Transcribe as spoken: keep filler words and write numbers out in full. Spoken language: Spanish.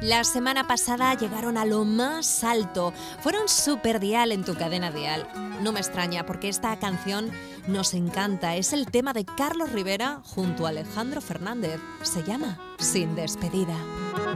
La semana pasada llegaron a lo más alto. Fueron super dial en tu cadena dial. No me extraña porque esta canción nos encanta. Es el tema de Carlos Rivera junto a Alejandro Fernández. Se llama Sin Despedida.